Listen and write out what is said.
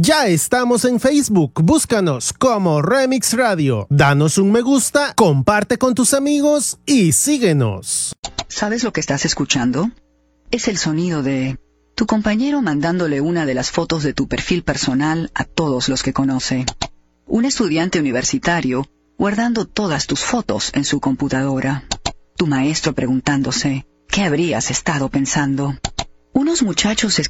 Ya estamos en Facebook, búscanos como Remix Radio. Danos un me gusta, comparte con tus amigos y síguenos. ¿Sabes lo que estás escuchando? Es el sonido de tu compañero mandándole una de las fotos de tu perfil personal a todos los que conoce. Un estudiante universitario guardando todas tus fotos en su computadora. Tu maestro preguntándose, ¿qué habrías estado pensando? Unos muchachos